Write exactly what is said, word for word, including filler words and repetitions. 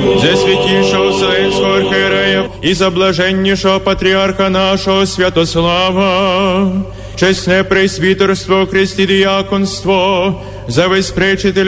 за святейшего Вселенского архиерея и за блаженнейшего патриарха нашего Святослава, честное пресвитерство, крести диаконство, за весь пречитель